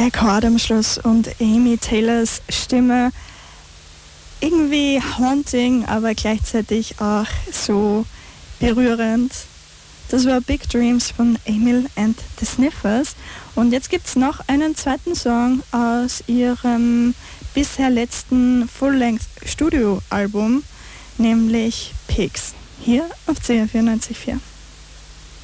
der Chord am Schluss und Amy Taylors Stimme. Irgendwie haunting, aber gleichzeitig auch so berührend. Das war Big Dreams von Emil and the Sniffers. Und jetzt gibt es noch einen zweiten Song aus ihrem bisher letzten Full-Length-Studio-Album, nämlich Pigs, hier auf CR94.4.